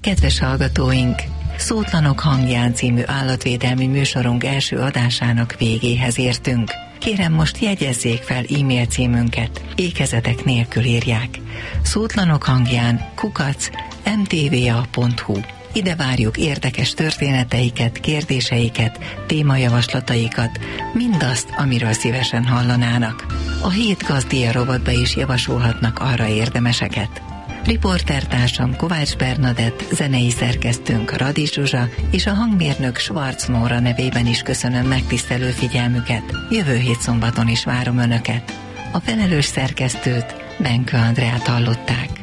Kedves hallgatóink! Szótlanok hangján című állatvédelmi műsorunk első adásának végéhez értünk. Kérem, most jegyezzék fel e-mail címünket, ékezetek nélkül írják. Szótlanok hangján @mtva.hu. Ide várjuk érdekes történeteiket, kérdéseiket, témajavaslataikat, mindazt, amiről szívesen hallanának. A hét gazdia rovatba is javasolhatnak arra érdemeseket. Riportertársam Kovács Bernadett, zenei szerkesztőnk Radics Zsuzsa és a hangmérnök Schwarz Nóra nevében is köszönöm megtisztelő figyelmüket. Jövő hét szombaton is várom Önöket. A felelős szerkesztőt, Benkő Andreát hallották.